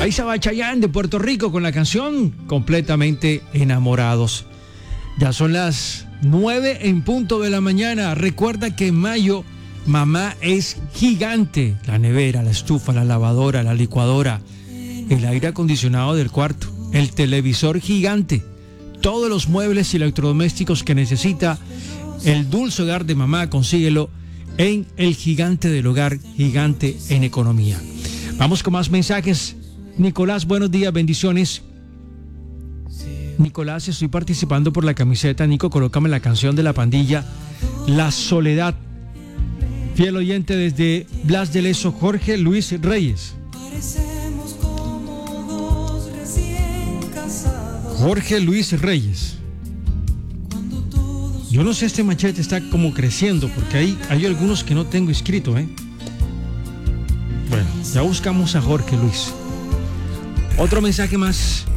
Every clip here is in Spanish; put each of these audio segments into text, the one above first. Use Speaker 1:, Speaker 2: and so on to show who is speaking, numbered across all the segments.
Speaker 1: Ahí estaba Chayanne de Puerto Rico con la canción Completamente Enamorados. Ya son las 9 en punto de la mañana. Recuerda que en mayo mamá es gigante. La nevera, la estufa, la lavadora, la licuadora, el aire acondicionado del cuarto, el televisor gigante, todos los muebles y electrodomésticos que necesita el dulce hogar de mamá, consíguelo en el gigante del hogar, gigante en economía. Vamos con más mensajes. Nicolás, buenos días, bendiciones. Nicolás, estoy participando por la camiseta. Nico, colócame la canción de La Pandilla, La Soledad. Fiel oyente desde Blas de Lezo, Jorge Luis Reyes. Jorge Luis Reyes. Yo no sé, este machete está como creciendo porque hay algunos que no tengo escrito, Bueno, ya buscamos a Jorge Luis. Otro mensaje más.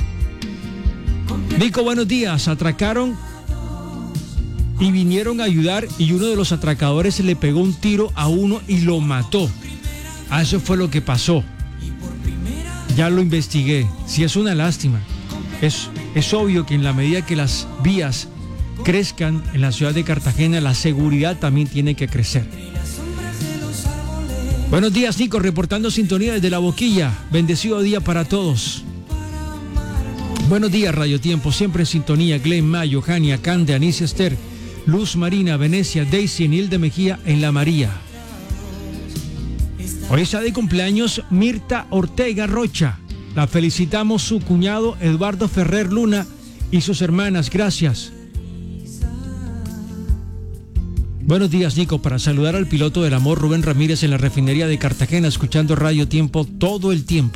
Speaker 1: Nico, buenos días. Atracaron y vinieron a ayudar y uno de los atracadores le pegó un tiro a uno y lo mató. Eso fue lo que pasó. Ya lo investigué. Sí, es una lástima. Es obvio que en la medida que las vías crezcan en la ciudad de Cartagena, la seguridad también tiene que crecer. Buenos días, Nico, reportando sintonía desde La Boquilla. Bendecido día para todos. Buenos días, Radio Tiempo, siempre en sintonía. Glenn, Mayo, Jania, Cande, Anicia Esther, Luz Marina, Venecia, Daisy, Nilde Mejía en La María. Hoy está de cumpleaños Mirta Ortega Rocha. La felicitamos su cuñado Eduardo Ferrer Luna y sus hermanas. Gracias. Buenos días, Nico, para saludar al piloto del amor Rubén Ramírez en la refinería de Cartagena, escuchando Radio Tiempo todo el tiempo.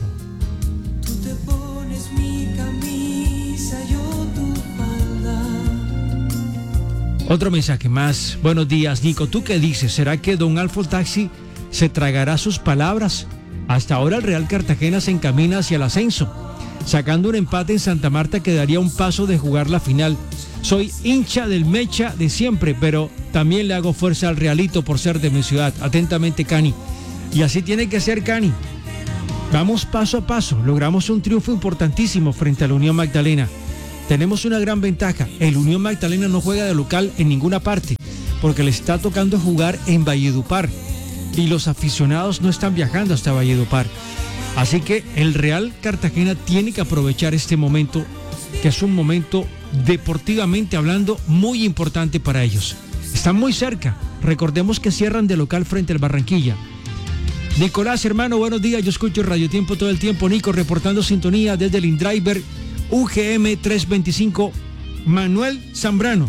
Speaker 1: Otro mensaje más. Buenos días, Nico, ¿tú qué dices? ¿Será que don Alfo Taxi se tragará sus palabras? Hasta ahora el Real Cartagena se encamina hacia el ascenso. Sacando un empate en Santa Marta quedaría un paso de jugar la final. Soy hincha del Mecha de siempre, pero también le hago fuerza al Realito por ser de mi ciudad. Atentamente, Cani. Y así tiene que ser, Cani. Vamos paso a paso. Logramos un triunfo importantísimo frente a la Unión Magdalena. Tenemos una gran ventaja. El Unión Magdalena no juega de local en ninguna parte, porque le está tocando jugar en Valledupar. Y los aficionados no están viajando hasta Valledupar. Así que el Real Cartagena tiene que aprovechar este momento, que es un momento deportivamente hablando muy importante para ellos. Están muy cerca. Recordemos que cierran de local frente al Barranquilla. Nicolás, hermano, buenos días. Yo escucho Radio Tiempo todo el tiempo. Nico, reportando sintonía desde el InDriver UGM 325. Manuel Zambrano.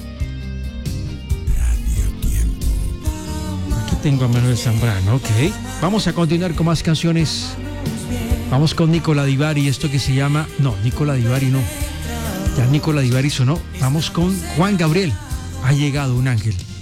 Speaker 1: Aquí tengo a Manuel Zambrano, ok. Vamos a continuar con más canciones. Vamos con Nicola Divari, esto que se llama... No, Nicola Divari no. Ya Nicola Divari sonó. Vamos con Juan Gabriel. Ha llegado un ángel.